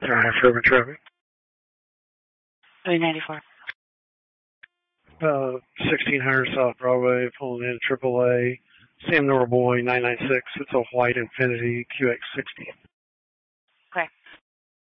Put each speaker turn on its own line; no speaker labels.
Turn after urban traffic.
394.
1600 South Broadway, pulling in AAA. Sam Norboy, 996. It's a white Infiniti QX60.